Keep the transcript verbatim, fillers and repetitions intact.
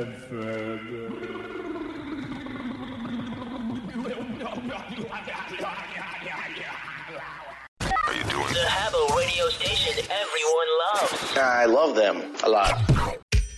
Bedford. The Habbo radio station everyone loves. I love them a lot.